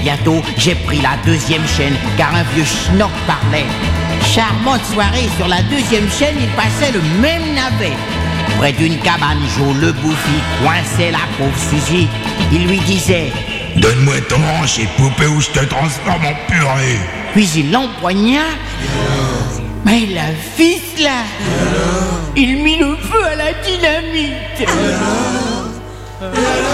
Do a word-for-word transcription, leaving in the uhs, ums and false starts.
Bientôt, j'ai pris la deuxième chaîne, car un vieux schnock parlait. Charmante soirée, sur la deuxième chaîne, il passait le même navet. Près d'une cabane, Joe le bouffi coinçait la pauvre Suzy. Il lui disait: donne-moi ton hanche et poupée ou je te transforme en purée. Puis il l'empoigna. Mais la fils là, il mit le feu à la dynamite.